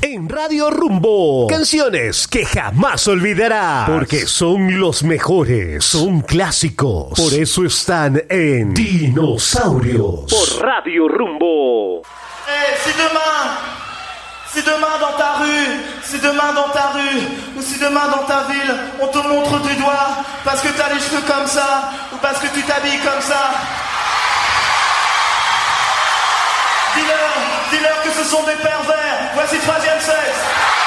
en Radio Rumbo. Canciones que jamás olvidarás, porque son los mejores, son clásicos. Por eso están en Dinosaurios por Radio Rumbo. Si demain dans ta rue, ou si demain dans ta ville, on te montre du doigt parce que t'as les cheveux comme ça, ou parce que tu t'habilles comme ça, dis-leur que ce sont des pervers. Voici Troisième Sexe.